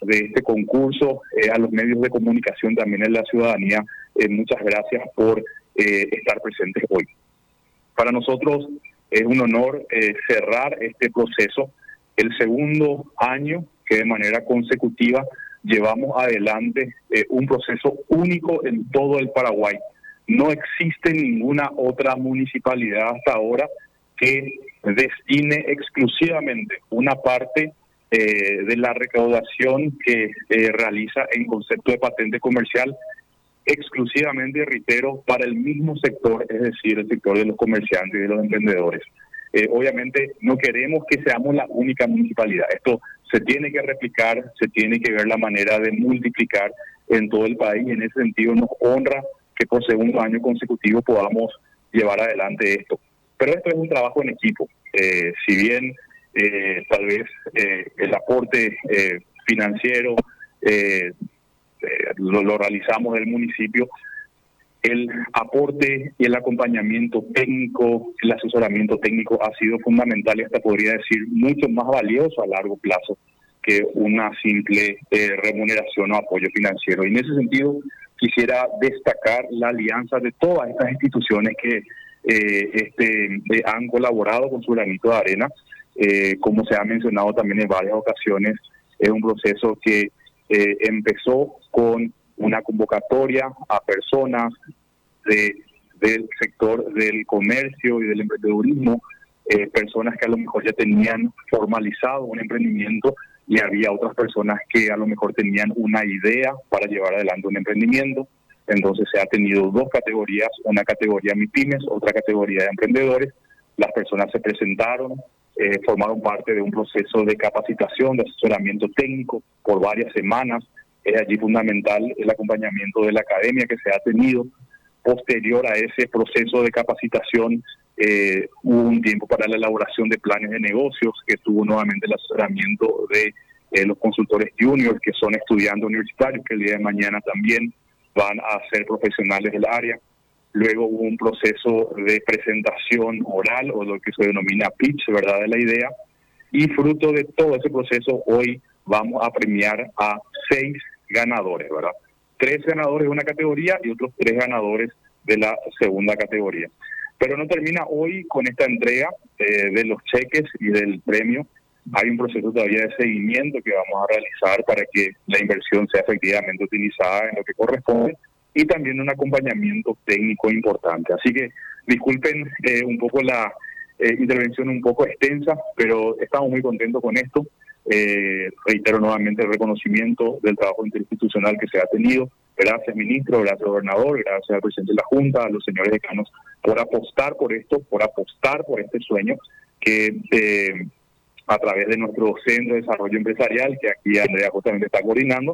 de este concurso, a los medios de comunicación, también a la ciudadanía, muchas gracias por estar presentes hoy. Para nosotros es un honor cerrar este proceso, el segundo año que de manera consecutiva llevamos adelante un proceso único en todo el Paraguay. No existe ninguna otra municipalidad hasta ahora que destine exclusivamente una parte de la recaudación que realiza en concepto de patente comercial exclusivamente, reitero, para el mismo sector, es decir, el sector de los comerciantes y de los emprendedores. Obviamente no queremos que seamos la única municipalidad. Esto se tiene que replicar, se tiene que ver la manera de multiplicar en todo el país. En ese sentido nos honra que por segundo año consecutivo podamos llevar adelante esto. Pero esto es un trabajo en equipo. Si bien tal vez el aporte financiero lo realizamos del municipio, el aporte y el acompañamiento técnico, el asesoramiento técnico ha sido fundamental y hasta podría decir mucho más valioso a largo plazo que una simple remuneración o apoyo financiero. Y en ese sentido quisiera destacar la alianza de todas estas instituciones que han colaborado con su granito de arena. Como se ha mencionado también en varias ocasiones, es un proceso que empezó con una convocatoria a personas del sector del comercio y del emprendedurismo, personas que a lo mejor ya tenían formalizado un emprendimiento y había otras personas que a lo mejor tenían una idea para llevar adelante un emprendimiento. Entonces se ha tenido dos categorías, una categoría MIPYMES, otra categoría de emprendedores. Las personas se presentaron, formaron parte de un proceso de capacitación, de asesoramiento técnico por varias semanas. Es allí fundamental el acompañamiento de la academia que se ha tenido. Posterior a ese proceso de capacitación, hubo un tiempo para la elaboración de planes de negocios, que tuvo nuevamente el asesoramiento de los consultores juniors, que son estudiantes universitarios, que el día de mañana también van a ser profesionales del área. Luego hubo un proceso de presentación oral, o lo que se denomina pitch, ¿verdad?, de la idea. Y fruto de todo ese proceso, hoy vamos a premiar a 6 ganadores, ¿verdad? 3 ganadores de una categoría y otros 3 ganadores de la segunda categoría. Pero no termina hoy con esta entrega de los cheques y del premio. Hay un proceso todavía de seguimiento que vamos a realizar para que la inversión sea efectivamente utilizada en lo que corresponde, y también un acompañamiento técnico importante. Así que disculpen un poco la intervención un poco extensa, pero estamos muy contentos con esto. Reitero nuevamente el reconocimiento del trabajo interinstitucional que se ha tenido. Gracias, ministro, gracias, gobernador, gracias al presidente de la Junta, a los señores decanos, por apostar por esto, por apostar por este sueño que a través de nuestro Centro de Desarrollo Empresarial, que aquí Andrea justamente está coordinando,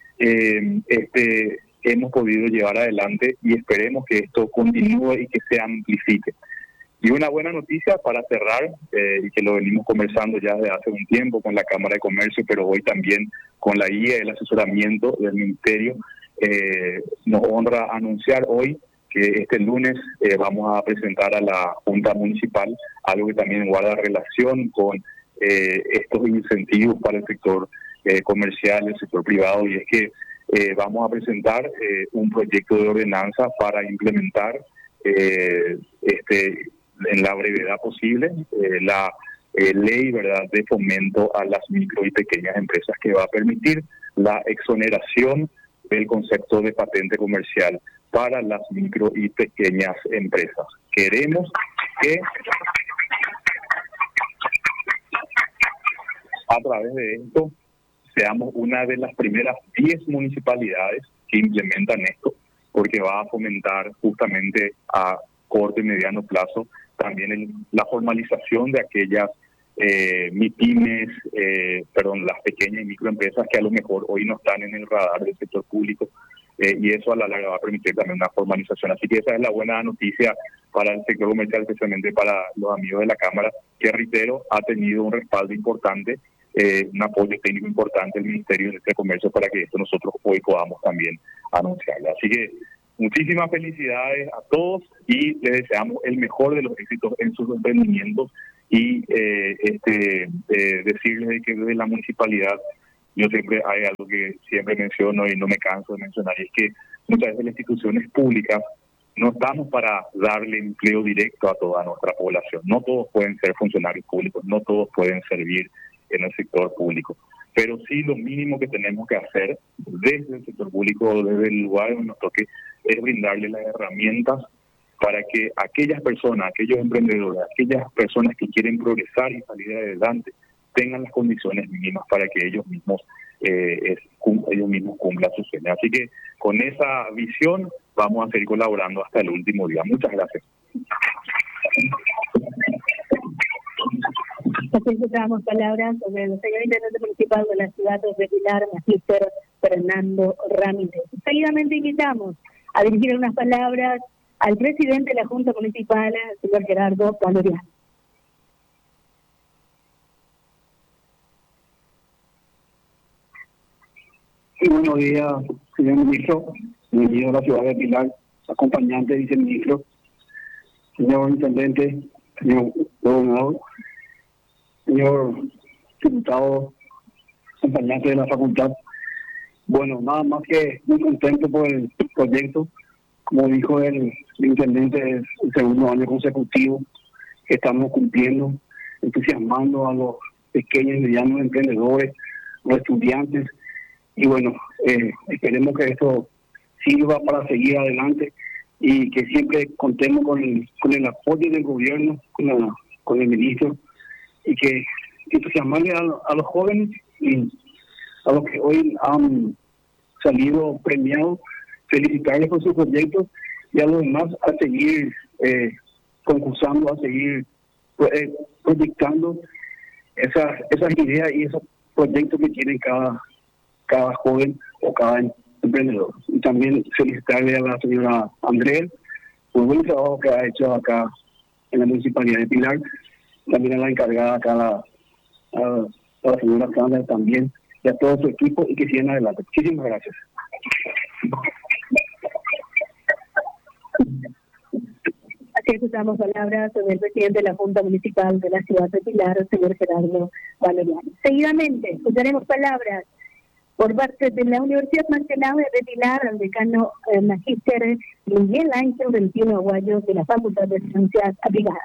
hemos podido llevar adelante, y esperemos que esto continúe y que se amplifique. Y una buena noticia para cerrar, y que lo venimos conversando ya desde hace un tiempo con la Cámara de Comercio, pero hoy también con la guía y el asesoramiento del Ministerio, nos honra anunciar hoy que este lunes vamos a presentar a la Junta Municipal algo que también guarda relación con estos incentivos para el sector comercial, el sector privado, y es que vamos a presentar un proyecto de ordenanza para implementar en la brevedad posible la ley, ¿verdad?, de fomento a las micro y pequeñas empresas, que va a permitir la exoneración del concepto de patente comercial para las micro y pequeñas empresas. Queremos que a través de esto seamos una de las primeras 10 municipalidades que implementan esto, porque va a fomentar justamente a corto y mediano plazo también la formalización de aquellas MIPYMES, las pequeñas y microempresas que a lo mejor hoy no están en el radar del sector público, y eso a la larga va a permitir también una formalización. Así que esa es la buena noticia para el sector comercial, especialmente para los amigos de la Cámara, que, reitero, ha tenido un respaldo importante, un apoyo técnico importante del Ministerio de Comercio para que esto nosotros hoy podamos también anunciarlo. Así que muchísimas felicidades a todos y les deseamos el mejor de los éxitos en sus emprendimientos, y decirles de que desde la municipalidad Yo siempre hay algo que siempre menciono y no me canso de mencionar, y es que muchas veces las instituciones públicas no estamos para darle empleo directo a toda nuestra población. No todos pueden ser funcionarios públicos, no todos pueden servir en el sector público. Pero sí lo mínimo que tenemos que hacer desde el sector público, desde el lugar donde nos toque, es brindarle las herramientas para que aquellas personas, aquellos emprendedores, aquellas personas que quieren progresar y salir adelante, tengan las condiciones mínimas para que ellos mismos cumplan sus sueños. Así que con esa visión vamos a seguir colaborando hasta el último día. Muchas gracias. Así escuchamos palabras sobre el señor intendente municipal de la ciudad de Pilar, Magíster Fernando Ramírez. Seguidamente invitamos a dirigir unas palabras al presidente de la Junta Municipal, el señor Gerardo Valoriano. Sí, buenos días, señor ministro, bienvenido a la ciudad de Pilar, acompañante, viceministro, señor intendente, señor gobernador, señor diputado, acompañante de la facultad. Bueno, nada más que muy contento por el proyecto. Como dijo el intendente, es el segundo año consecutivo que estamos cumpliendo, entusiasmando a los pequeños y medianos emprendedores, los estudiantes. Y bueno, esperemos que esto sirva para seguir adelante y que siempre contemos con el apoyo del gobierno, con el ministro, y que entusiasmarle a los jóvenes y a los que hoy han salido premiados, felicitarles por sus proyectos, y a los demás a seguir concursando, a seguir proyectando esas ideas y esos proyectos que tienen cada joven o cada emprendedor. Y también felicitarle a la señora Andrés por el buen trabajo que ha hecho acá en la Municipalidad de Pilar, también a la encargada acá, a la señora Sandra también, y a todo su equipo, y que sigan adelante. Muchísimas gracias. Así escuchamos palabras del presidente de la Junta Municipal de la ciudad de Pilar, el señor Gerardo Valoriano. Seguidamente escucharemos palabras por parte de la Universidad Nacional de Pilar, al decano Magíster Miguel Ángel Delfino Aguayo, de la Facultad de Ciencias Aplicadas.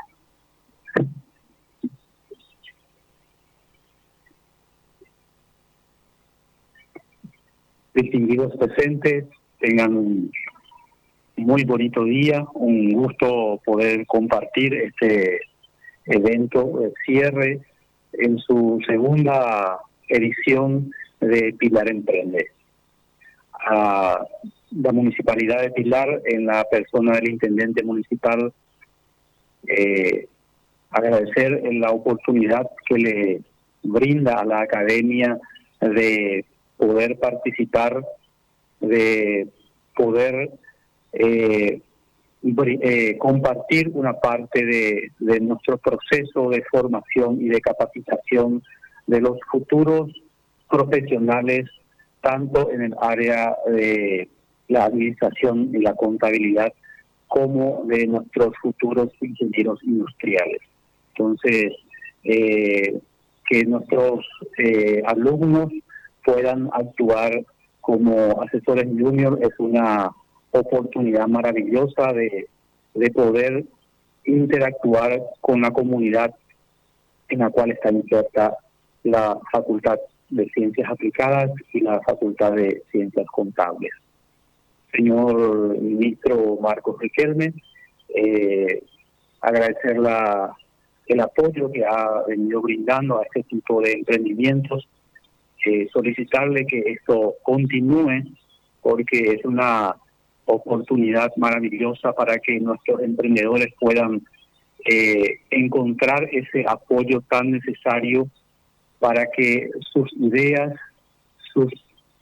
Distinguidos presentes, tengan un muy bonito día, un gusto poder compartir este evento de cierre en su segunda edición de Pilar Emprende. A la Municipalidad de Pilar, en la persona del intendente municipal, agradecer la oportunidad que le brinda a la academia de poder participar, de poder compartir una parte de nuestro proceso de formación y de capacitación de los futuros profesionales, tanto en el área de la administración y la contabilidad, como de nuestros futuros ingenieros industriales. Entonces, que nuestros alumnos puedan actuar como asesores junior es una oportunidad maravillosa de poder interactuar con la comunidad en la cual está inserta la Facultad de Ciencias Aplicadas y la Facultad de Ciencias Contables. Señor ministro Marcos Riquelme, agradecer el apoyo que ha venido brindando a este tipo de emprendimientos, solicitarle que esto continúe, porque es una oportunidad maravillosa para que nuestros emprendedores puedan encontrar ese apoyo tan necesario para que sus ideas, sus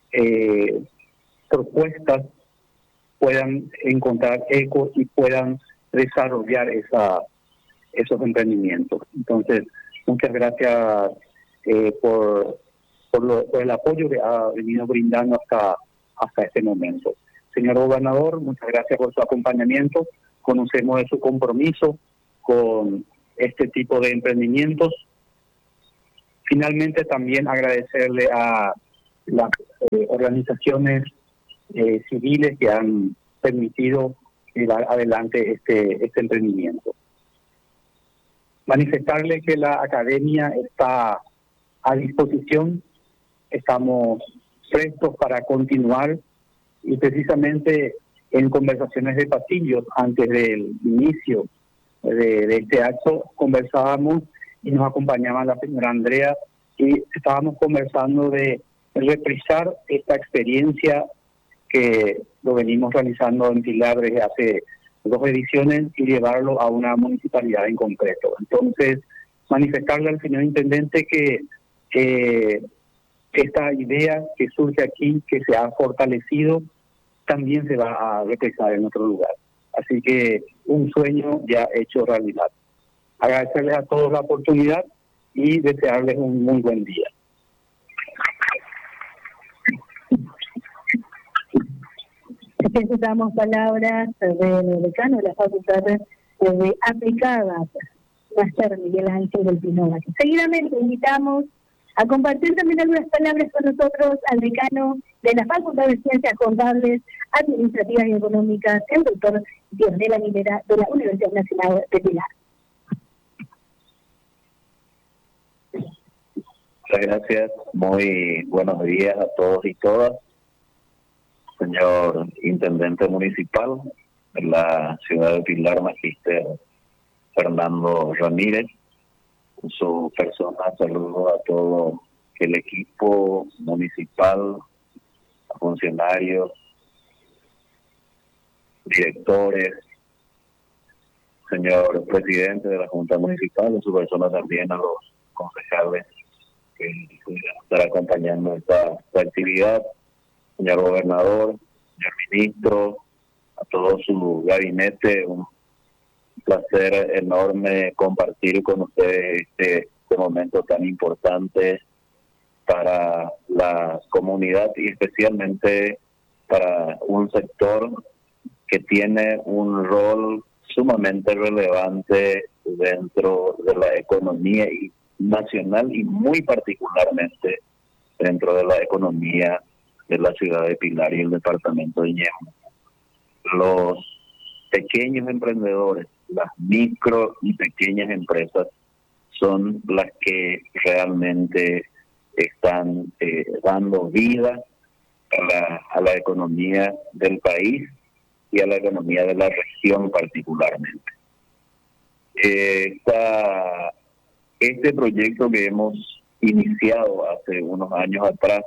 propuestas puedan encontrar eco y puedan desarrollar esos emprendimientos. Entonces, muchas gracias por el apoyo que ha venido brindando hasta este momento. Señor gobernador, muchas gracias por su acompañamiento. Conocemos de su compromiso con este tipo de emprendimientos. Finalmente, también agradecerle a las organizaciones civiles que han permitido llevar adelante este emprendimiento. Manifestarle que la academia está a disposición, estamos prestos para continuar, y precisamente en conversaciones de pasillos antes del inicio de este acto conversábamos y nos acompañaba la señora Andrea y estábamos conversando de reprisar esta experiencia que lo venimos realizando en Pilar desde hace 2 ediciones y llevarlo a una municipalidad en concreto. Entonces, manifestarle al señor intendente que esta idea que surge aquí, que se ha fortalecido, también se va a reprisar en otro lugar. Así que un sueño ya hecho realidad. Agradecerles a todos la oportunidad y desearles un muy buen día. Escuchamos palabras del decano de la Facultad de Aplicadas, Máster Miguel Ángel del Pino. Seguidamente invitamos a compartir también algunas palabras con nosotros al decano de la Facultad de Ciencias Contables, Administrativas y Económicas, el doctor Diosdado Aguilera, de la Universidad Nacional de Pilar. Muchas gracias, muy buenos días a todos y todas. Señor Intendente Municipal de la ciudad de Pilar, Magíster Fernando Ramírez, en su persona saludo a todo el equipo municipal, a funcionarios, directores, señor presidente de la Junta Municipal, en su persona también a los concejales que pudieran estar acompañando esta actividad, señor gobernador, señor ministro, a todo su gabinete. Un placer enorme compartir con ustedes este momento tan importante para la comunidad y especialmente para un sector que tiene un rol sumamente relevante dentro de la economía nacional y muy particularmente dentro de la economía de la ciudad de Pilar y el departamento de Ñejo. Los pequeños emprendedores, las micro y pequeñas empresas son las que realmente están dando vida a la economía del país y a la economía de la región particularmente. Este proyecto que hemos iniciado hace unos años atrás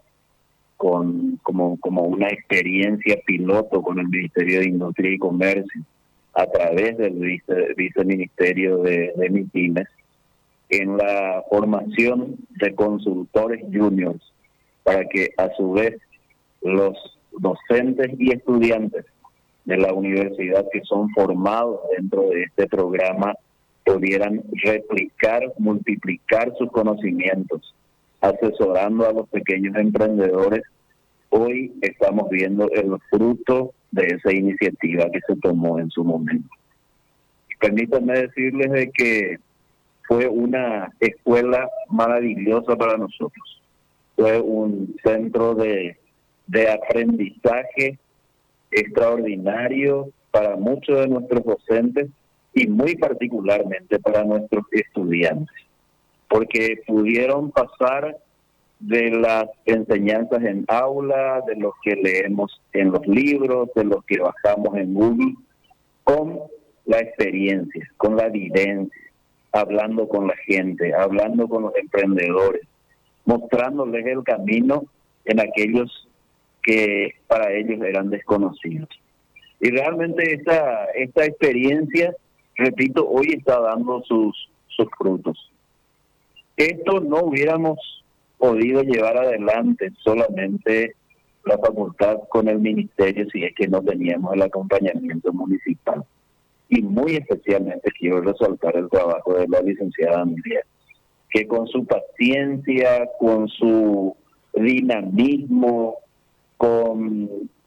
como una experiencia piloto con el Ministerio de Industria y Comercio a través del Viceministerio de MIPYMES en la formación de consultores juniors para que a su vez los docentes y estudiantes de la universidad que son formados dentro de este programa pudieran replicar, multiplicar sus conocimientos, asesorando a los pequeños emprendedores. Hoy estamos viendo el fruto de esa iniciativa que se tomó en su momento. Permítanme decirles de que fue una escuela maravillosa para nosotros. Fue un centro de aprendizaje extraordinario para muchos de nuestros docentes y muy particularmente para nuestros estudiantes, porque pudieron pasar de las enseñanzas en aula, de los que leemos en los libros, de los que bajamos en Google, con la experiencia, con la vivencia, hablando con la gente, hablando con los emprendedores, mostrándoles el camino en aquellos que para ellos eran desconocidos. Y realmente esta experiencia, repito, hoy está dando sus frutos. Esto no hubiéramos podido llevar adelante solamente la facultad con el ministerio si es que no teníamos el acompañamiento municipal. Y muy especialmente quiero resaltar el trabajo de la licenciada Miriam, que con su paciencia, con su dinamismo, con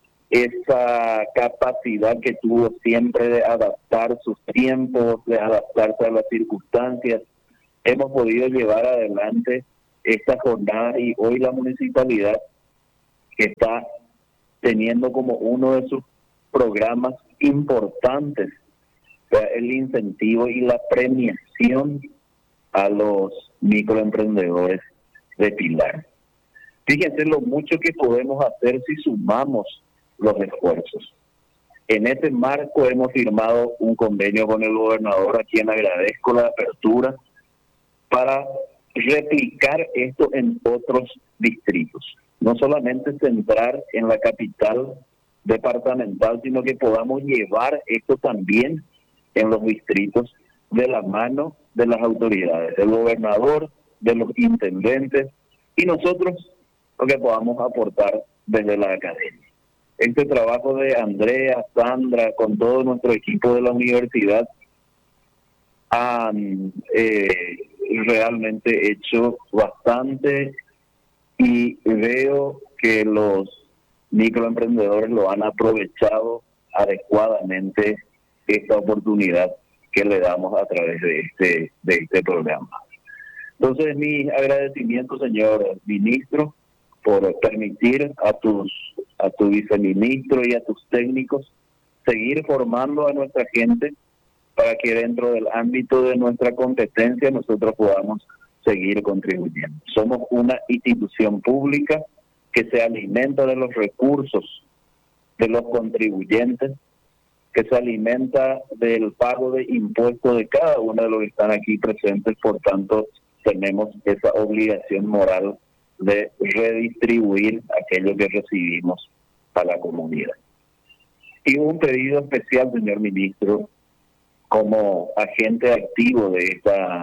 esa capacidad que tuvo siempre de adaptar sus tiempos, de adaptarse a las circunstancias, hemos podido llevar adelante esta jornada y hoy la municipalidad que está teniendo como uno de sus programas importantes el incentivo y la premiación a los microemprendedores de Pilar. Fíjense lo mucho que podemos hacer si sumamos los esfuerzos. En este marco hemos firmado un convenio con el gobernador, a quien agradezco la apertura, para replicar esto en otros distritos. No solamente centrar en la capital departamental, sino que podamos llevar esto también en los distritos de la mano de las autoridades, del gobernador, de los intendentes y nosotros lo que podamos aportar desde la academia. Este trabajo de Andrea, Sandra, con todo nuestro equipo de la universidad han realmente hecho bastante y veo que los microemprendedores lo han aprovechado adecuadamente esta oportunidad que le damos a través de este programa. Entonces, mi agradecimiento, señor ministro, por permitir a tu viceministro y a tus técnicos seguir formando a nuestra gente para que dentro del ámbito de nuestra competencia nosotros podamos seguir contribuyendo. Somos una institución pública que se alimenta de los recursos de los contribuyentes, que se alimenta del pago de impuestos de cada uno de los que están aquí presentes. Por tanto, tenemos esa obligación moral de redistribuir aquello que recibimos a la comunidad. Y un pedido especial, señor ministro, como agente activo de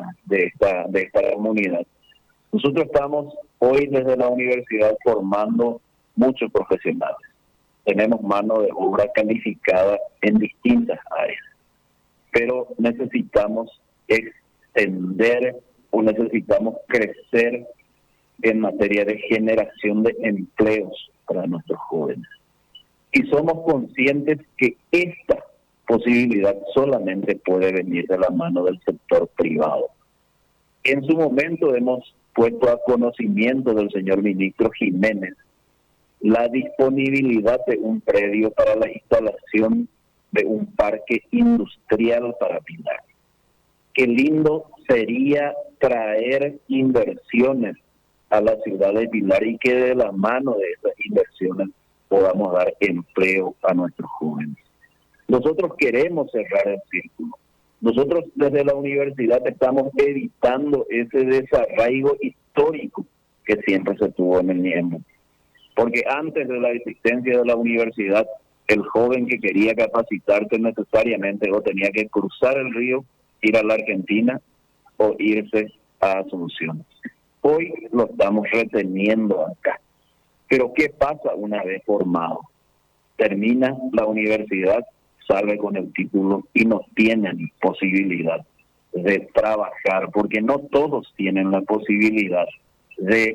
esta comunidad. Nosotros estamos hoy desde la universidad formando muchos profesionales. Tenemos mano de obra calificada en distintas áreas, pero necesitamos extender o necesitamos crecer en materia de generación de empleos para nuestros jóvenes. Y somos conscientes que esta posibilidad solamente puede venir de la mano del sector privado. En su momento hemos puesto a conocimiento del señor ministro Jiménez la disponibilidad de un predio para la instalación de un parque industrial para Pilar. Qué lindo sería traer inversiones a la ciudad de Pilar y que de la mano de esas inversiones podamos dar empleo a nuestros jóvenes. Nosotros queremos cerrar el círculo. Nosotros desde la universidad estamos evitando ese desarraigo histórico que siempre se tuvo en el NIEMU. Porque antes de la existencia de la universidad, el joven que quería capacitarse necesariamente o tenía que cruzar el río, ir a la Argentina o irse a Asunción. Hoy lo estamos reteniendo acá. Pero ¿qué pasa una vez formado? Termina la universidad, sale con el título y no tienen posibilidad de trabajar, porque no todos tienen la posibilidad de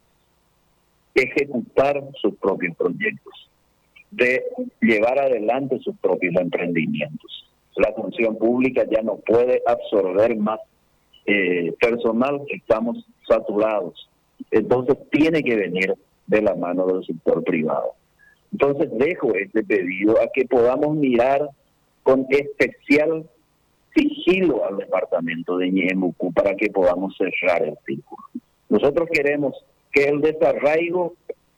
ejecutar sus propios proyectos, de llevar adelante sus propios emprendimientos. La función pública ya no puede absorber más personal, estamos saturados. Entonces tiene que venir de la mano del sector privado. Entonces dejo este pedido a que podamos mirar con especial sigilo al departamento de Ñeembucú para que podamos cerrar el círculo. Nosotros queremos que el desarraigo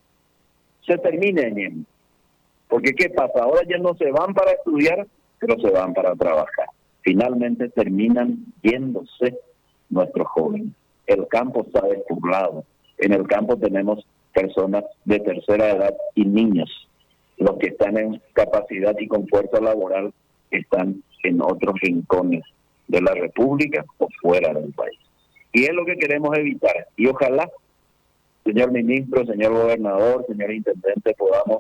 se termine en Ñeembucú. Porque ¿qué pasa? Ahora ya no se van para estudiar, pero se van para trabajar. Finalmente terminan yéndose nuestros jóvenes. El campo está despoblado. En el campo tenemos personas de tercera edad y niños. Los que están en capacidad y con fuerza laboral están en otros rincones de la República o fuera del país. Y es lo que queremos evitar. Y ojalá, señor ministro, señor gobernador, señor intendente, podamos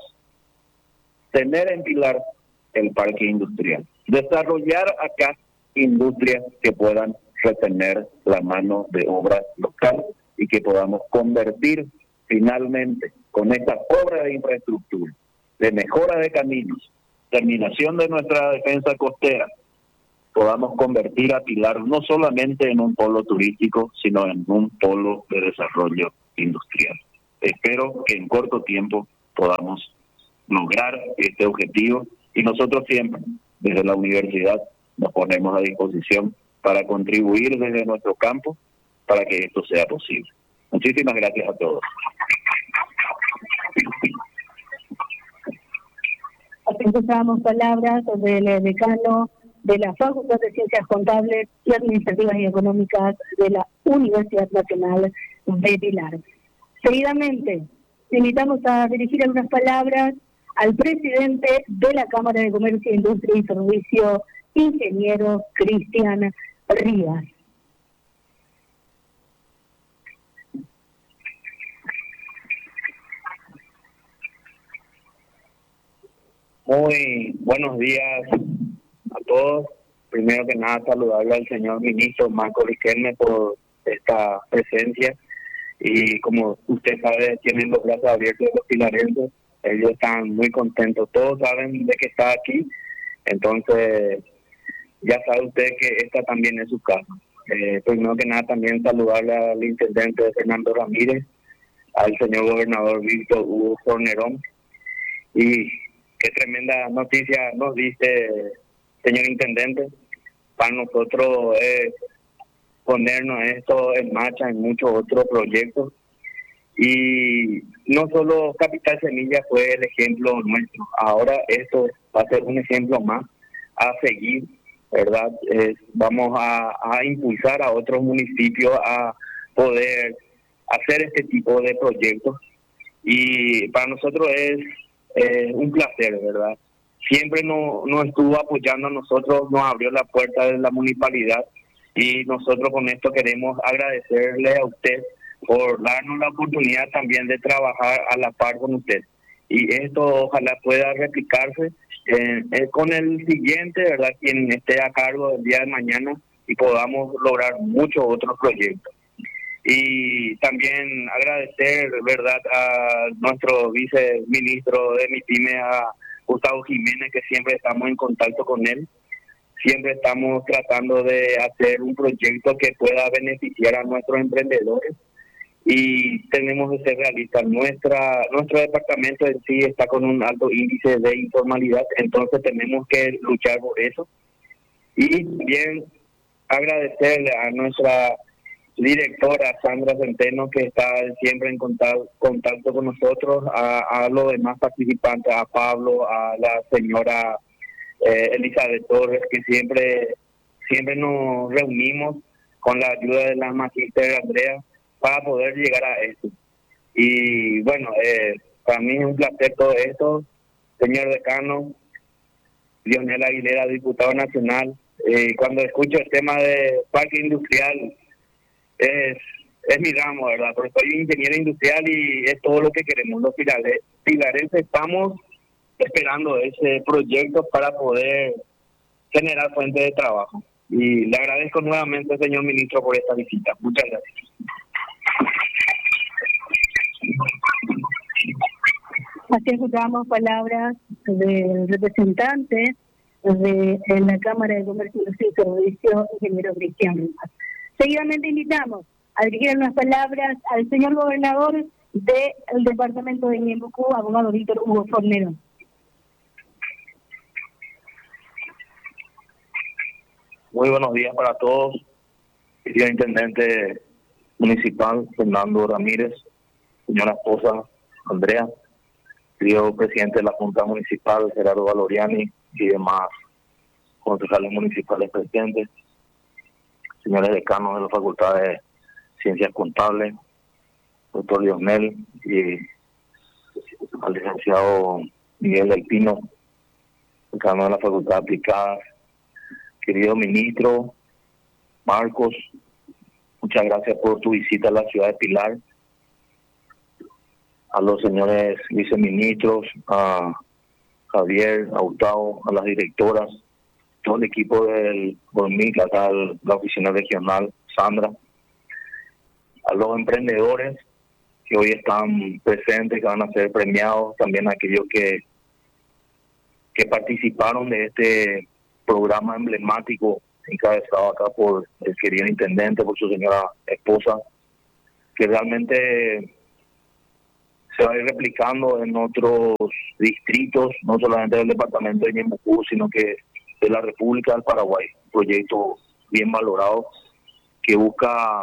tener en Pilar el parque industrial. Desarrollar acá industrias que puedan retener la mano de obra local y que podamos convertir finalmente con esta obra de infraestructura, de mejora de caminos, terminación de nuestra defensa costera, podamos convertir a Pilar no solamente en un polo turístico, sino en un polo de desarrollo industrial. Espero que en corto tiempo podamos lograr este objetivo, y nosotros siempre desde la universidad nos ponemos a disposición para contribuir desde nuestro campo para que esto sea posible. Muchísimas gracias a todos. Escuchamos palabras del decano de la Facultad de Ciencias Contables y Administrativas y Económicas de la Universidad Nacional de Pilar. Seguidamente, invitamos a dirigir algunas palabras al presidente de la Cámara de Comercio, Industria y Servicio, ingeniero Cristian Rivas. Muy buenos días a todos. Primero que nada, saludarle al señor ministro Marco Riquelme por esta presencia. Y como usted sabe, tienen los brazos abiertos los pilarenses. Ellos están muy contentos. Todos saben de que está aquí. Entonces, ya sabe usted que esta también es su casa. Primero que nada, también saludarle al intendente Fernando Ramírez, al señor gobernador Víctor Hugo Fornerón. Y qué tremenda noticia nos dice, señor intendente. Para nosotros es ponernos esto en marcha en muchos otros proyectos. Y no solo Capital Semilla fue el ejemplo nuestro. Ahora esto va a ser un ejemplo más a seguir, ¿verdad? Vamos a impulsar a otros municipios a poder hacer este tipo de proyectos. Y para nosotros es un placer, ¿verdad? Siempre nos estuvo apoyando a nosotros, nos abrió la puerta de la municipalidad, y nosotros con esto queremos agradecerle a usted por darnos la oportunidad también de trabajar a la par con usted. Y esto ojalá pueda replicarse con el siguiente, ¿verdad?, quien esté a cargo el día de mañana, y podamos lograr muchos otros proyectos. Y también agradecer, ¿verdad?, a nuestro viceministro de MIPYME, a Gustavo Jiménez, que siempre estamos en contacto con él. Siempre estamos tratando de hacer un proyecto que pueda beneficiar a nuestros emprendedores, y tenemos que ser realistas. Nuestro departamento en sí está con un alto índice de informalidad, entonces tenemos que luchar por eso. Y también agradecerle a nuestra directora Sandra Centeno, que está siempre en contacto con nosotros, a los demás participantes, a Pablo, a la señora Elizabeth Torres, que siempre nos reunimos con la ayuda de la magíster Andrea para poder llegar a esto. Y bueno, para mí es un placer todo esto, señor decano, Lionel Aguilera, diputado nacional. Cuando escucho el tema de parque industrial, es mi ramo, ¿verdad? Porque soy ingeniero industrial y es todo lo que queremos los pilarenses. Estamos esperando ese proyecto para poder generar fuentes de trabajo. Y le agradezco nuevamente, señor ministro, por esta visita. Muchas gracias. Así escuchamos palabras del representante de la Cámara de Comercio y Servicio, ingeniero Cristian Rivas. Seguidamente invitamos a dirigir unas palabras al señor gobernador del departamento de Ñembucú, abogado Víctor Hugo Fornerón. Muy buenos días para todos. Querido intendente municipal Fernando Ramírez, señora esposa Andrea, querido presidente de la Junta Municipal Gerardo Valoriani y demás concejales municipales presentes, señores decanos de la Facultad de Ciencias Contables, doctor Lionel, y al licenciado Miguel del Pino, decano de la Facultad de Aplicadas, querido ministro Marcos, muchas gracias por tu visita a la ciudad de Pilar, a los señores viceministros, a Javier, a Gustavo, a las directoras, todo el equipo del GORMIC, acá la oficina regional, Sandra, a los emprendedores que hoy están presentes, que van a ser premiados, también a aquellos que participaron de este programa emblemático encabezado acá por el querido intendente, por su señora esposa, que realmente se va a ir replicando en otros distritos, no solamente del departamento de Ñeembucú, sino que de la República del Paraguay. Un proyecto bien valorado que busca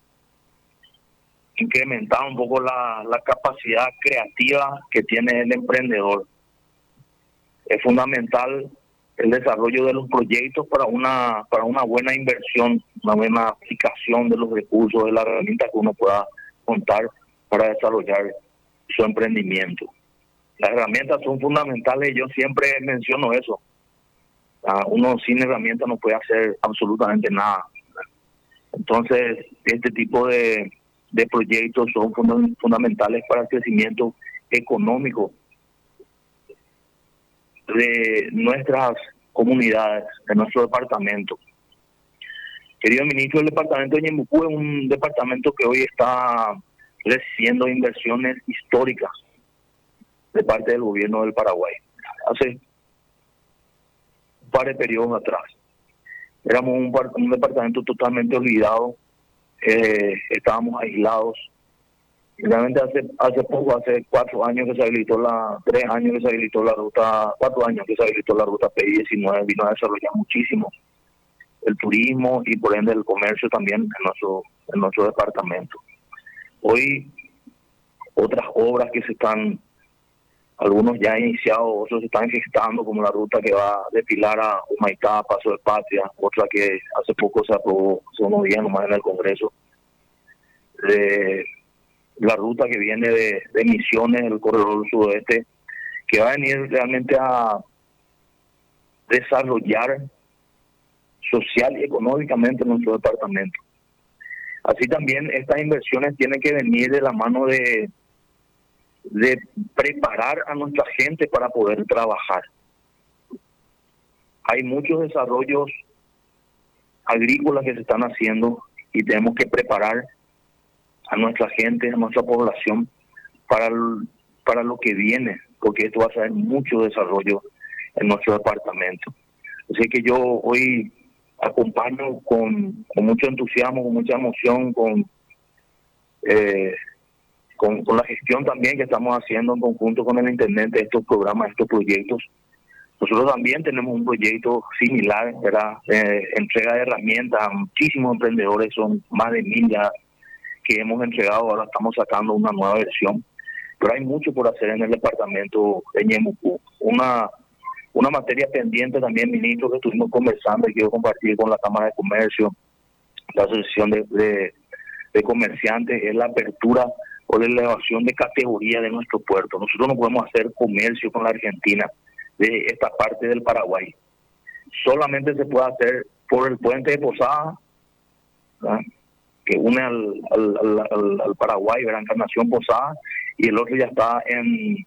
incrementar un poco la capacidad creativa que tiene el emprendedor. Es fundamental el desarrollo de los proyectos para una buena inversión, una buena aplicación de los recursos, de las herramientas que uno pueda contar para desarrollar su emprendimiento. Las herramientas son fundamentales, yo siempre menciono eso. Uno sin herramientas no puede hacer absolutamente nada. Entonces, este tipo de proyectos son fundamentales para el crecimiento económico de nuestras comunidades, de nuestro departamento. Querido ministro, el departamento de Ñeembucú es un departamento que hoy está recibiendo inversiones históricas de parte del gobierno del Paraguay. Hace un par de periodos atrás éramos un departamento totalmente olvidado, estábamos aislados. Realmente hace poco, hace 4 años que se habilitó 3 años que se habilitó la ruta, 4 años que se habilitó la ruta PI-19, vino a desarrollar muchísimo el turismo y por ende el comercio también en nuestro departamento. Hoy otras obras que algunos ya han iniciado, otros se están gestando, como la ruta que va de Pilar a Humaitá, Paso de Patria, otra que hace poco se aprobó, hace unos días nomás en el Congreso, la ruta que viene de Misiones, el corredor sudoeste, que va a venir realmente a desarrollar social y económicamente nuestro departamento. Así también estas inversiones tienen que venir de la mano de preparar a nuestra gente para poder trabajar. Hay muchos desarrollos agrícolas que se están haciendo y tenemos que preparar a nuestra gente, a nuestra población para lo que viene, porque esto va a traer mucho desarrollo en nuestro departamento. Así que yo hoy acompaño con mucho entusiasmo, con mucha emoción, con la gestión también que estamos haciendo en conjunto con el intendente de estos programas, estos proyectos. Nosotros también tenemos un proyecto similar, ¿verdad? Entrega de herramientas a muchísimos emprendedores, son más de 1000 ya que hemos entregado, ahora estamos sacando una nueva versión. Pero hay mucho por hacer en el departamento de Ñeembucú. Una materia pendiente también, ministro, que estuvimos conversando y quiero compartir con la Cámara de Comercio, la Asociación de Comerciantes, es la apertura o la elevación de categoría de nuestro puerto. Nosotros no podemos hacer comercio con la Argentina de esta parte del Paraguay. Solamente se puede hacer por el puente de Posada, ¿verdad?, que une al Paraguay, Gran Encarnación, Posada, y el otro ya está en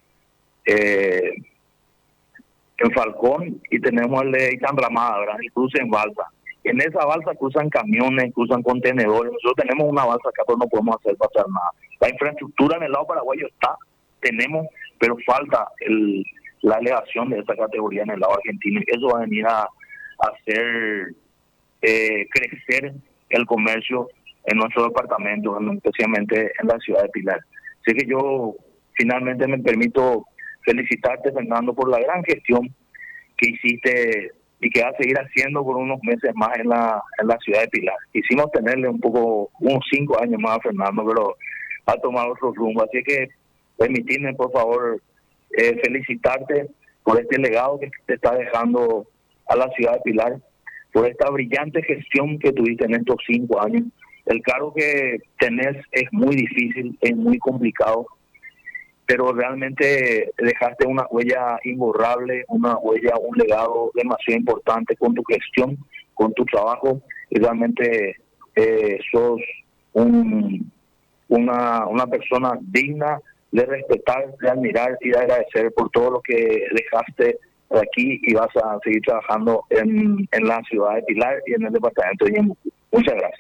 Falcón, y tenemos el de Itanramada, ¿verdad?, y cruce en balsa. En esa balsa cruzan camiones, cruzan contenedores. Nosotros tenemos una balsa acá, pero no podemos hacer pasar nada. La infraestructura en el lado paraguayo tenemos, pero falta la elevación de esa categoría en el lado argentino. Eso va a venir a hacer crecer el comercio en nuestro departamento, especialmente en la ciudad de Pilar. Así que yo finalmente me permito felicitarte, Fernando, por la gran gestión que hiciste y que va a seguir haciendo por unos meses más en la ciudad de Pilar. Quisimos tenerle unos 5 años más a Fernando, pero ha tomado otro rumbo. Así que permitidme, por favor, felicitarte por este legado que te está dejando a la ciudad de Pilar, por esta brillante gestión que tuviste en estos 5 años. El cargo que tenés es muy difícil, es muy complicado, pero realmente dejaste una huella imborrable, una huella, un legado demasiado importante con tu gestión, con tu trabajo, y realmente sos una persona digna de respetar, de admirar y de agradecer por todo lo que dejaste aquí, y vas a seguir trabajando en la ciudad de Pilar y en el departamento de Ñeembucú. Muchas gracias.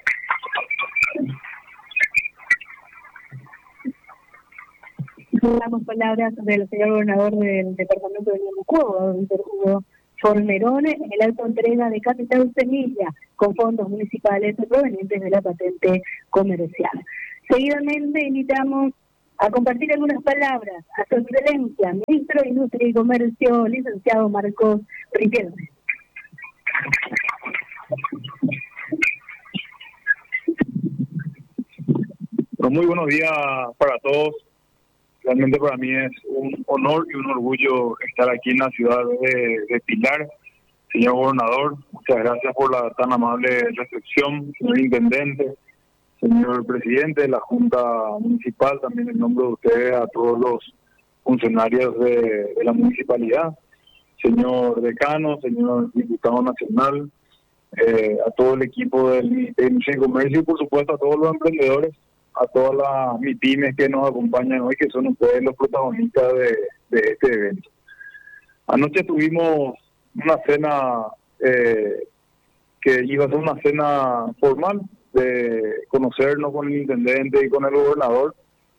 Damos palabras del señor gobernador del departamento de Ñeembucú, don Hugo Fornerone, en el alto entrega de capital semilla con fondos municipales provenientes de la patente comercial. Seguidamente invitamos a compartir algunas palabras a su excelencia, ministro de Industria y Comercio, licenciado Marcos Riquelme. Muy buenos días para todos. Realmente para mí es un honor y un orgullo estar aquí en la ciudad de Pilar. Señor gobernador, muchas gracias por la tan amable recepción. Señor intendente, señor presidente de la Junta Municipal, también en nombre de ustedes, a todos los funcionarios de la municipalidad, señor decano, señor diputado nacional, a todo el equipo del Ministerio de Comercio y por supuesto a todos los emprendedores, a todas las MIPYMES que nos acompañan hoy, que son ustedes los protagonistas de este evento. Anoche tuvimos una cena que iba a ser una cena formal, de conocernos con el intendente y con el gobernador,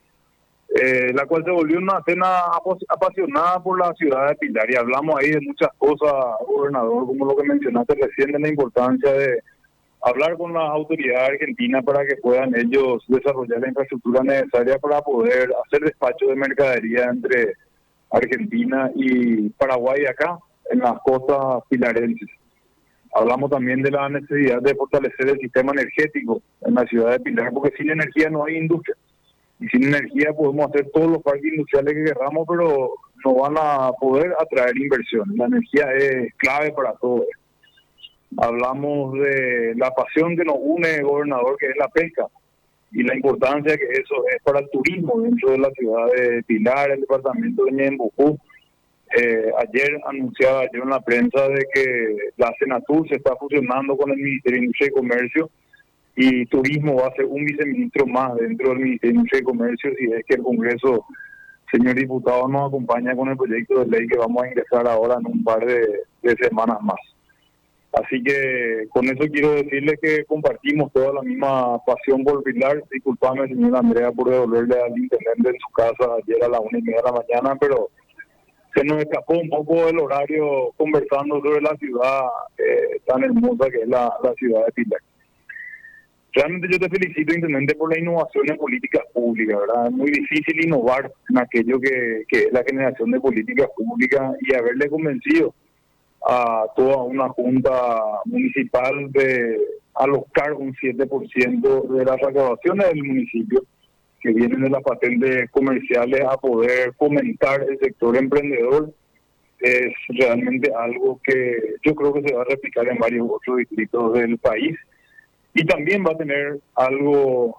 la cual se volvió una cena apasionada por la ciudad de Pilar, y hablamos ahí de muchas cosas, gobernador, como lo que mencionaste recién, de la importancia de hablar con las autoridades argentinas para que puedan ellos desarrollar la infraestructura necesaria para poder hacer despacho de mercadería entre Argentina y Paraguay acá, en las costas pilarenses. Hablamos también de la necesidad de fortalecer el sistema energético en la ciudad de Pilar, porque sin energía no hay industria. Y sin energía podemos hacer todos los parques industriales que queramos, pero no van a poder atraer inversión. La energía es clave para todo esto. Hablamos de la pasión que nos une, gobernador, que es la pesca, y la importancia que eso es para el turismo dentro de la ciudad de Pilar, el departamento de Ñembucú. Ayer anunciaba yo en la prensa de que la Senatur se está fusionando con el Ministerio de Industria y Comercio, y Turismo va a ser un viceministro más dentro del Ministerio de Industria y Comercio, si es que el Congreso, señor diputado, nos acompaña con el proyecto de ley que vamos a ingresar ahora en un par de semanas más. Así que con eso quiero decirles que compartimos toda la misma pasión por Pilar. Disculpame, señora Andrea, por devolverle al intendente en su casa ayer a las 1:30 de la mañana, pero se nos escapó un poco del horario conversando sobre la ciudad tan hermosa que es la ciudad de Pilar. Realmente yo te felicito, intendente, por la innovación en políticas públicas, ¿verdad? Es muy difícil innovar en aquello que es la generación de políticas públicas, y haberle convencido a toda una junta municipal de alocar un 7% de las recaudaciones del municipio que vienen de las patentes comerciales a poder fomentar el sector emprendedor, es realmente algo que yo creo que se va a replicar en varios otros distritos del país, y también va a tener algo,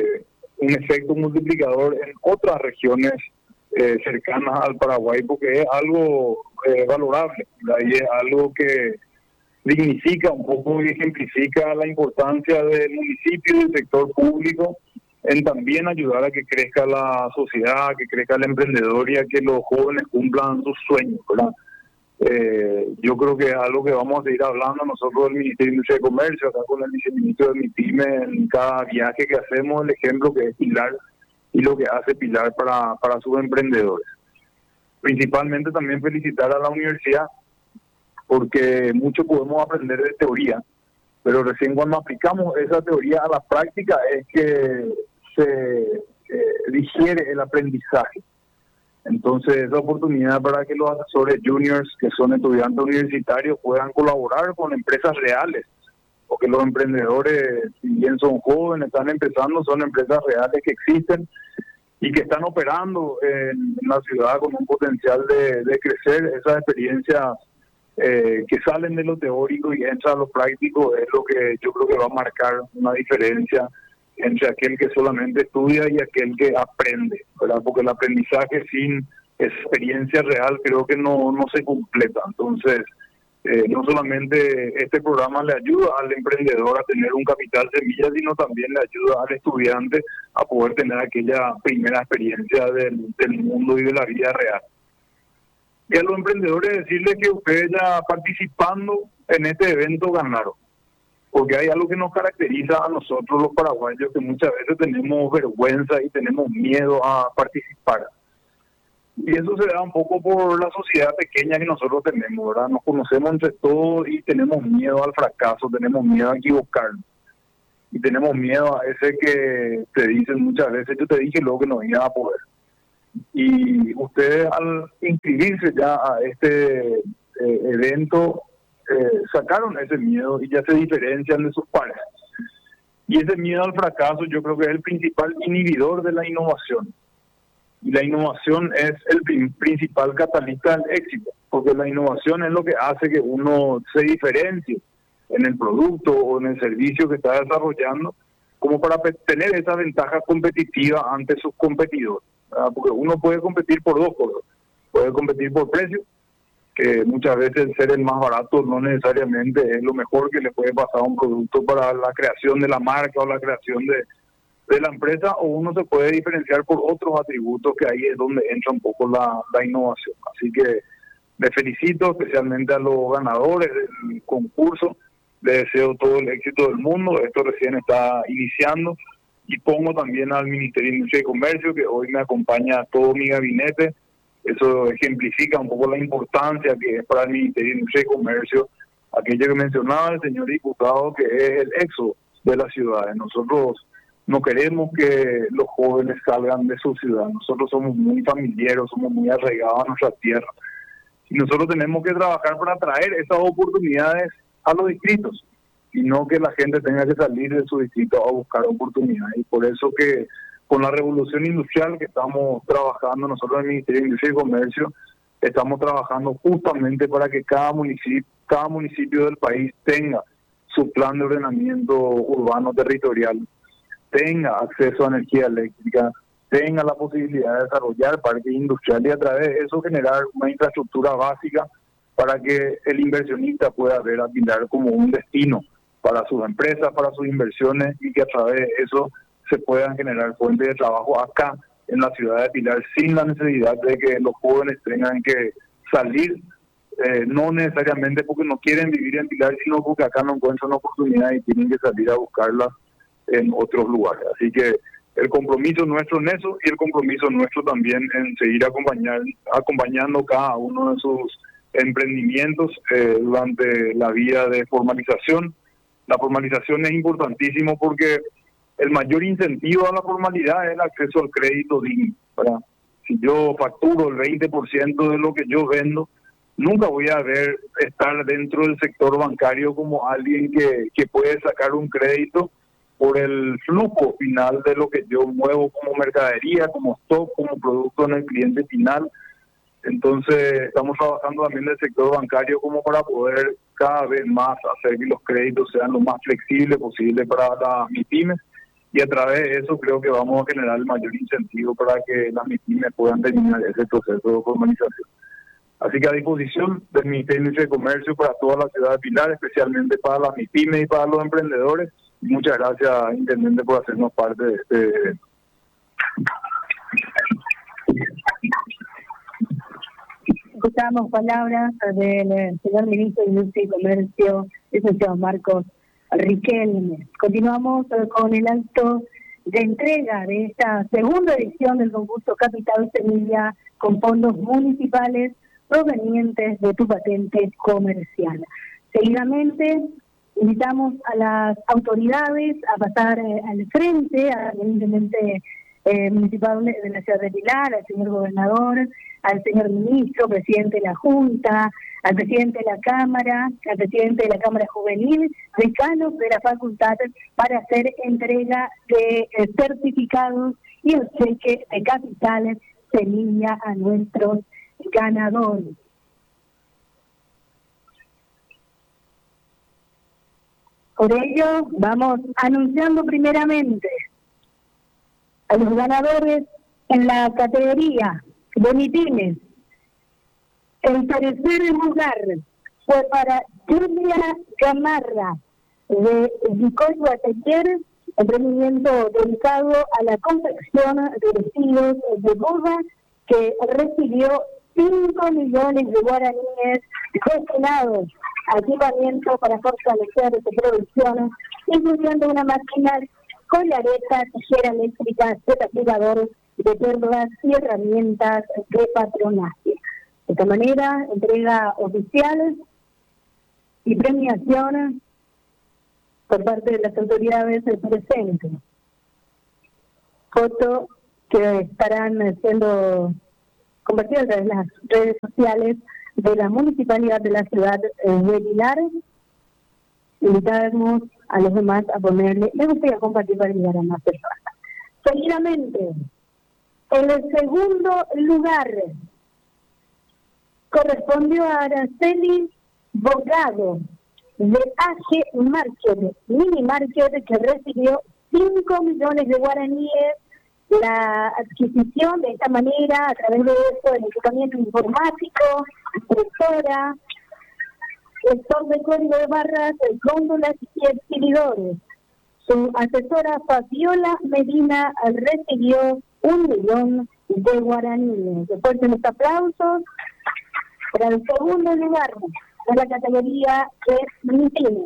un efecto multiplicador en otras regiones cercanas al Paraguay, porque es algo valorable, ¿verdad? Y es algo que dignifica un poco y ejemplifica la importancia del municipio y del sector público en también ayudar a que crezca la sociedad, a que crezca el emprendedor y a que los jóvenes cumplan sus sueños, ¿verdad? Yo creo que es algo que vamos a seguir hablando nosotros del Ministerio de Industria y Comercio, acá con el viceministro de MIPYME, en cada viaje que hacemos, el ejemplo que es Pilar y lo que hace Pilar para sus emprendedores. Principalmente también felicitar a la universidad, porque mucho podemos aprender de teoría, pero recién cuando aplicamos esa teoría a la práctica es que se digiere el aprendizaje. Entonces, esa oportunidad para que los asesores juniors, que son estudiantes universitarios, puedan colaborar con empresas reales, porque los emprendedores, si bien son jóvenes, están empezando, son empresas reales que existen y que están operando en la ciudad con un potencial de crecer. Esas experiencias que salen de lo teórico y entran a lo práctico es lo que yo creo que va a marcar una diferencia entre aquel que solamente estudia y aquel que aprende, ¿verdad? Porque el aprendizaje sin experiencia real creo que no se completa. Entonces, no solamente este programa le ayuda al emprendedor a tener un capital semilla, sino también le ayuda al estudiante a poder tener aquella primera experiencia del mundo y de la vida real. Y a los emprendedores decirles que ustedes ya participando en este evento ganaron, porque hay algo que nos caracteriza a nosotros los paraguayos, que muchas veces tenemos vergüenza y tenemos miedo a participar. Y eso se da un poco por la sociedad pequeña que nosotros tenemos, ¿verdad? Nos conocemos entre todos y tenemos miedo al fracaso, tenemos miedo a equivocarnos. y tenemos miedo a ese que te dicen muchas veces, yo te dije luego que no iba a poder. Y ustedes al inscribirse ya a este evento sacaron ese miedo y ya se diferencian de sus pares. Y ese miedo al fracaso yo creo que es el principal inhibidor de la innovación. Y la innovación es el principal catalista del éxito, porque la innovación es lo que hace que uno se diferencie en el producto o en el servicio que está desarrollando, como para tener esa ventaja competitiva ante sus competidores, ¿verdad? Porque uno puede competir por dos cosas. Puede competir por precio, que muchas veces ser el más barato no necesariamente es lo mejor que le puede pasar a un producto para la creación de la marca o la creación de la empresa, o uno se puede diferenciar por otros atributos, que ahí es donde entra un poco la innovación. Así que les felicito especialmente a los ganadores del concurso, les deseo todo el éxito del mundo. Esto recién está iniciando, y pongo también al Ministerio de Industria y Comercio, que hoy me acompaña todo mi gabinete. Eso ejemplifica un poco la importancia que es para el Ministerio de Industria y Comercio aquello que mencionaba el señor diputado, que es el éxodo de las ciudades. Nosotros no queremos que los jóvenes salgan de su ciudad. Nosotros somos muy familiares, somos muy arraigados a nuestra tierra. Y nosotros tenemos que trabajar para traer esas oportunidades a los distritos, y no que la gente tenga que salir de su distrito a buscar oportunidades. Y por eso que con la revolución industrial que estamos trabajando nosotros en el Ministerio de Industria y Comercio, estamos trabajando justamente para que cada municipio del país tenga su plan de ordenamiento urbano territorial, tenga acceso a energía eléctrica, tenga la posibilidad de desarrollar parques industriales, y a través de eso generar una infraestructura básica para que el inversionista pueda ver a Pilar como un destino para sus empresas, para sus inversiones, y que a través de eso se puedan generar fuentes de trabajo acá en la ciudad de Pilar, sin la necesidad de que los jóvenes tengan que salir, no necesariamente porque no quieren vivir en Pilar, sino porque acá no encuentran oportunidades y tienen que salir a buscarlas en otros lugares. Así que el compromiso nuestro en eso, y el compromiso nuestro también en seguir acompañando cada uno de sus emprendimientos durante la vía de formalización. La formalización es importantísimo porque el mayor incentivo a la formalidad es el acceso al crédito digno, ¿verdad? Si yo facturo el 20% de lo que yo vendo, nunca voy a estar dentro del sector bancario como alguien que puede sacar un crédito por el flujo final de lo que yo muevo como mercadería, como stock, como producto en el cliente final. Entonces estamos trabajando también en el sector bancario como para poder cada vez más hacer que los créditos sean lo más flexibles posible para las MIPYMES, y a través de eso creo que vamos a generar el mayor incentivo para que las MIPYMES puedan terminar ese proceso de formalización. Así que a disposición del Ministerio de Industria y Comercio para toda la ciudad de Pilar, especialmente para las MIPYMES y para los emprendedores. Muchas gracias, Intendente, por hacernos parte de este evento. Escuchamos palabras del señor Ministro de Industria y Comercio, licenciado Marcos Riquelme. Continuamos con el acto de entrega de esta segunda edición del concurso Capital Semilla con fondos municipales provenientes de tu patente comercial. Seguidamente invitamos a las autoridades a pasar al frente, al intendente municipal de la ciudad de Pilar, al señor gobernador, al señor ministro, presidente de la Junta, al presidente de la Cámara, al presidente de la Cámara Juvenil, decanos de la facultad, para hacer entrega de certificados y el cheque de Capital Semilla a nuestros ganadores. Por ello, vamos anunciando primeramente a los ganadores en la categoría de MIPYMES. El tercer lugar fue para Julia Gamarra, de Nicolás Guataller, emprendimiento dedicado a la confección de vestidos de boda, que recibió 5 millones de guaraníes destinados a equipamiento para fortalecer su producción, incluyendo una máquina, collareta, tijera eléctrica, desaplicador de perlas y herramientas de patronaje. De esta manera, entrega oficial y premiación por parte de las autoridades presentes. Fotos que estarán siendo compartidas en las redes sociales de la Municipalidad de la ciudad de Pilar. Invitamos a los demás a ponerle, me gustaría compartir para llegar a más personas. Seguidamente, en el segundo lugar correspondió a Araceli Bogado de AG Market, Mini Market, que recibió 5 millones de guaraníes. La adquisición de esta manera, a través de esto, del equipamiento informático, impresora, gestor de código de barras, góndolas y exhibidores. Su asesora Fabiola Medina recibió 1 millón de guaraníes. Fuertes los aplausos para el segundo lugar de la categoría de mítines.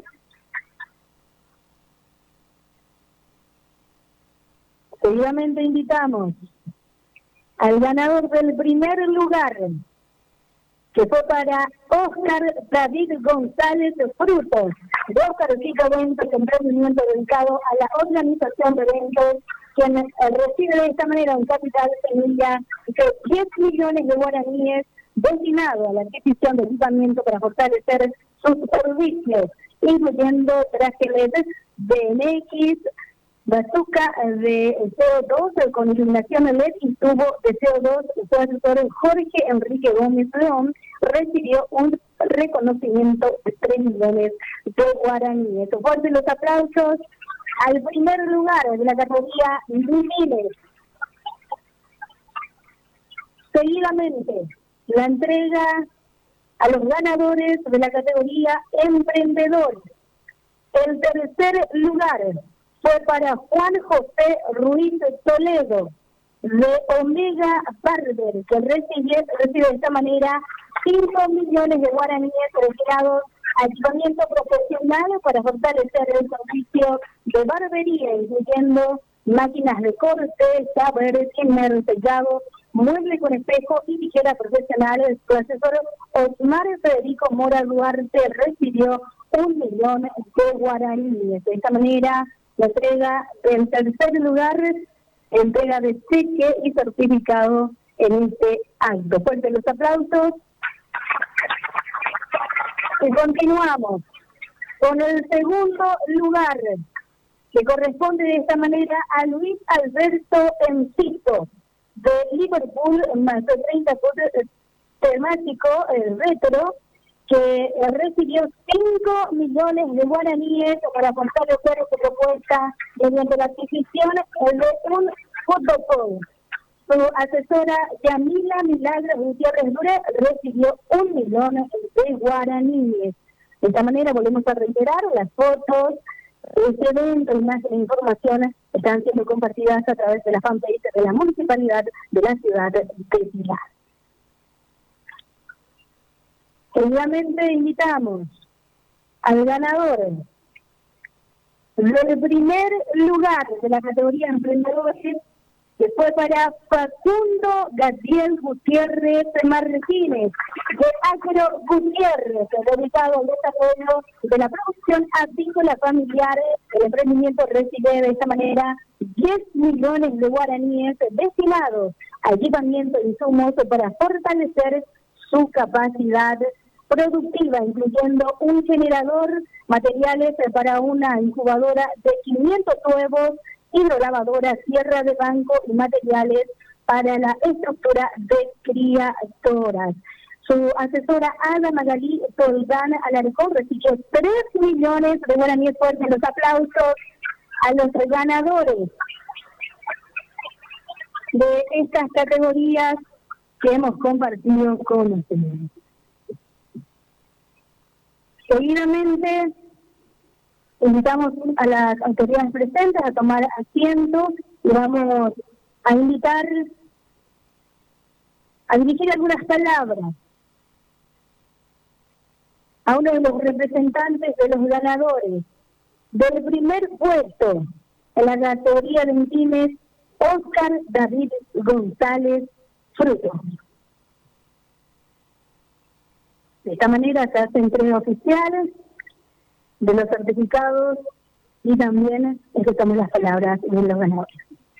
Seguidamente invitamos al ganador del primer lugar, que fue para Óscar David González Frutos, de Óscar Rico Eventos, emprendimiento dedicado a la organización de eventos, quien recibe de esta manera un capital semilla de 10 millones de guaraníes destinado a la adquisición de equipamiento para fortalecer sus servicios, incluyendo trajes BNX, bazooka de CO2 con iluminación LED y tubo de CO2. Su asesor Jorge Enrique Gómez León recibió un reconocimiento de 3 millones de guaraníes. Fuertes los aplausos al primer lugar de la categoría mítines. Seguidamente, la entrega a los ganadores de la categoría emprendedor. El tercer lugar fue para Juan José Ruiz Toledo, de Omega Barber, que recibe de esta manera 5 millones de guaraníes destinados a equipamiento profesional para fortalecer el servicio de barbería, incluyendo máquinas de corte, saber, trimmer, sellado, mueble con espejo y tijera profesional. Su asesor Osmar Federico Mora Duarte recibió 1 millón de guaraníes. De esta manera, la entrega del tercer lugar, entrega de cheque y certificado en este acto. Fuertes los aplausos. Y continuamos con el segundo lugar, que corresponde de esta manera a Luis Alberto Enciso, de Liverpool, más de 30 fotos temático retro, que recibió 5 millones de guaraníes para fortalecer su propuesta mediante la adquisición de un fotopol. Su asesora Yamila Milagros Gutiérrez Dure recibió 1 millón de guaraníes. De esta manera volvemos a reiterar, las fotos de este evento y más información están siendo compartidas a través de la fanpage de la Municipalidad de la ciudad de Pilar. Seguidamente invitamos al ganador del primer lugar de la categoría emprendedores, que fue para Facundo Gabriel Gutiérrez Martínez, de Agro Gutiérrez, dedicado al desarrollo de la producción apícola familiar. El emprendimiento recibe de esta manera 10 millones de guaraníes destinados a equipamiento e insumos para fortalecer su capacidad productiva, incluyendo un generador, materiales para una incubadora de 500 huevos, hidrolavadora, sierra de banco y materiales para la estructura de criadoras. Su asesora Ada Magalí Toldán Alarcón recibió 3 millones de guaraníes. Fuertes los aplausos a los ganadores de estas categorías que hemos compartido con ustedes. Seguidamente, invitamos a las autoridades presentes a tomar asiento y vamos a invitar a dirigir algunas palabras a uno de los representantes de los ganadores del primer puesto en la categoría de mítines, Óscar David González Frutos. De esta manera se hace entrega oficial de los certificados y también escuchamos las palabras de los ganadores.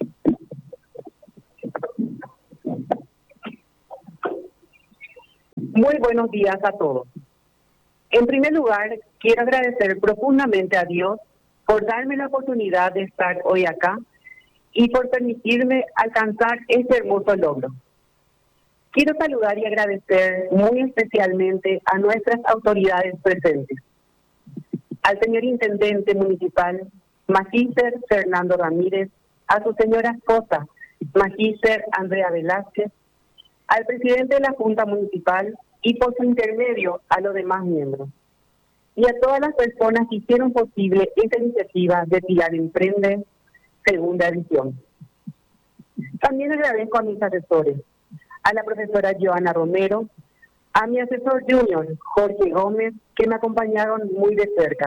Muy buenos días a todos. En primer lugar, quiero agradecer profundamente a Dios por darme la oportunidad de estar hoy acá y por permitirme alcanzar este hermoso logro. Quiero saludar y agradecer muy especialmente a nuestras autoridades presentes, al señor Intendente Municipal, Magíster Fernando Ramírez, a su señora esposa, Magíster Andrea Velázquez, al presidente de la Junta Municipal y por su intermedio a los demás miembros, y a todas las personas que hicieron posible esta iniciativa de Pilar Emprende, segunda edición. También agradezco a mis asesores, a la profesora Joana Romero, a mi asesor junior, Jorge Gómez, que me acompañaron muy de cerca.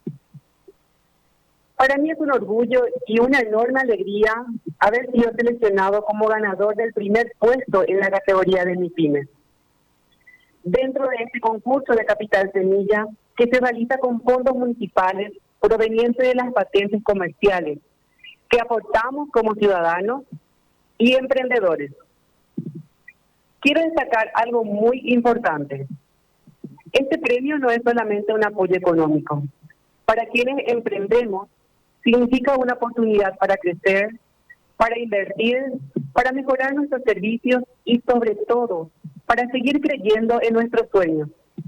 Para mí es un orgullo y una enorme alegría haber sido seleccionado como ganador del primer puesto en la categoría de MIPYMES. Dentro de este concurso de Capital Semilla, que se realiza con fondos municipales provenientes de las patentes comerciales, que aportamos como ciudadanos y emprendedores. Quiero destacar algo muy importante. Este premio no es solamente un apoyo económico. Para quienes emprendemos, significa una oportunidad para crecer, para invertir, para mejorar nuestros servicios y sobre todo, para seguir creyendo en nuestros sueños.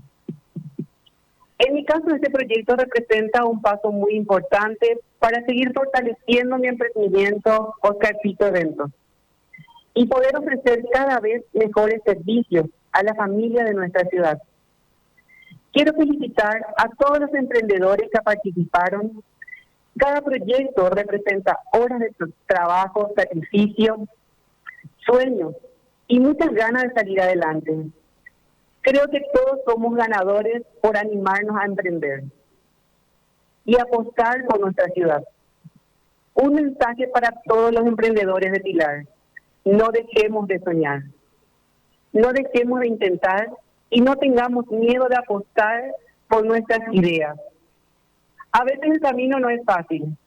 En mi caso, este proyecto representa un paso muy importante para seguir fortaleciendo mi emprendimiento Oscarcito Eventos y poder ofrecer cada vez mejores servicios a la familia de nuestra ciudad. Quiero felicitar a todos los emprendedores que participaron. Cada proyecto representa horas de trabajo, sacrificio, sueños y muchas ganas de salir adelante. Creo que todos somos ganadores por animarnos a emprender y apostar por nuestra ciudad. Un mensaje para todos los emprendedores de Pilar: no dejemos de soñar, no dejemos de intentar y no tengamos miedo de apostar por nuestras ideas. A veces el camino no es fácil,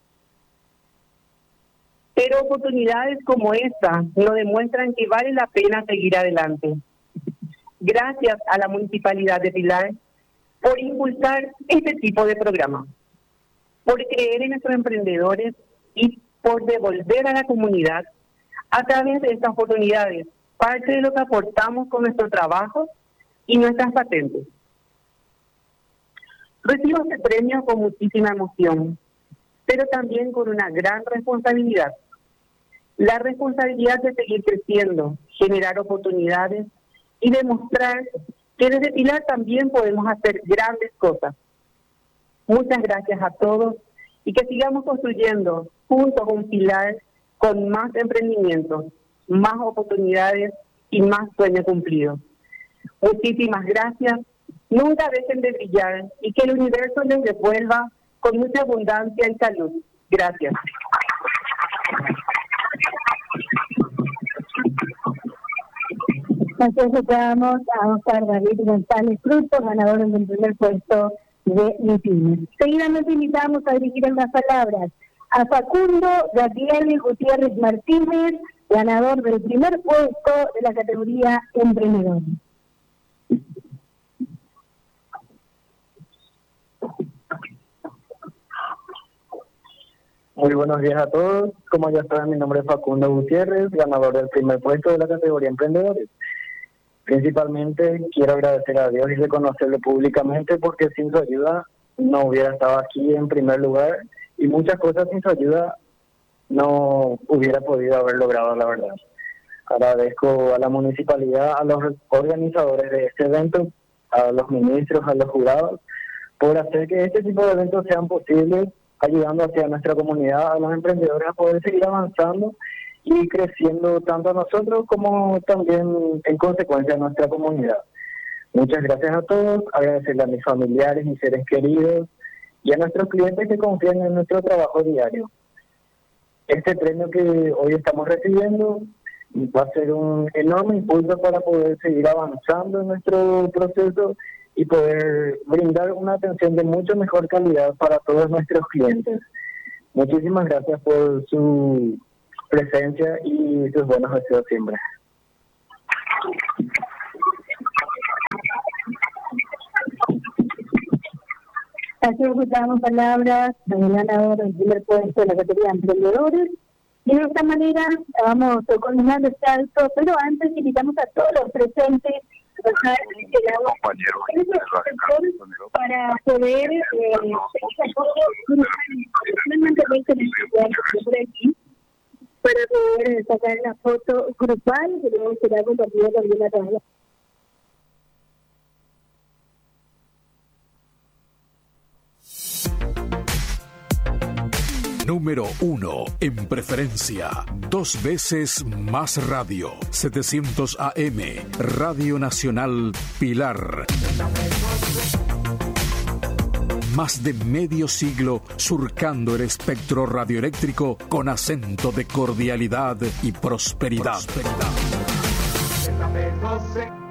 pero oportunidades como esta nos demuestran que vale la pena seguir adelante. Gracias a la Municipalidad de Pilar por impulsar este tipo de programa, por creer en nuestros emprendedores y por devolver a la comunidad a través de estas oportunidades parte de lo que aportamos con nuestro trabajo y nuestras patentes. Recibo este premio con muchísima emoción, pero también con una gran responsabilidad. La responsabilidad de seguir creciendo, generar oportunidades y demostrar que desde Pilar también podemos hacer grandes cosas. Muchas gracias a todos y que sigamos construyendo juntos un Pilar con más emprendimientos, más oportunidades y más sueños cumplidos. Muchísimas gracias. Nunca dejen de brillar y que el universo les devuelva con mucha abundancia y salud. Gracias. Entonces escuchamos a Oscar David González Frutos, ganador del primer puesto de MIPYMES. Seguidamente invitamos a dirigir unas palabras a Facundo Gabriel Gutiérrez Martínez, ganador del primer puesto de la categoría Emprendedor. Muy buenos días a todos. Como ya saben, mi nombre es Facundo Gutiérrez, ganador del primer puesto de la categoría Emprendedores. Principalmente quiero agradecer a Dios y reconocerlo públicamente porque sin su ayuda no hubiera estado aquí en primer lugar y muchas cosas sin su ayuda no hubiera podido haber logrado, la verdad. Agradezco a la municipalidad, a los organizadores de este evento, a los ministros, a los jurados, por hacer que este tipo de eventos sean posibles, ayudando hacia nuestra comunidad, a los emprendedores a poder seguir avanzando y creciendo tanto a nosotros como también en consecuencia a nuestra comunidad. Muchas gracias a todos, agradecerle a mis familiares, mis seres queridos y a nuestros clientes que confían en nuestro trabajo diario. Este premio que hoy estamos recibiendo va a ser un enorme impulso para poder seguir avanzando en nuestro proceso y poder brindar una atención de mucho mejor calidad para todos nuestros clientes. Muchísimas gracias por su presencia y sus buenos deseos siempre. Así escuchamos palabras del ganador del primer puesto de la categoría de emprendedores. Y de esta manera vamos coordinando este alto, pero antes invitamos a todos los presentes a pasar para poder para poder sacar la foto grupal que luego será compartida también a través. Número 1 en preferencia. 2 veces más radio. 700 AM. Radio Nacional Pilar. Más de medio siglo surcando el espectro radioeléctrico con acento de cordialidad y prosperidad.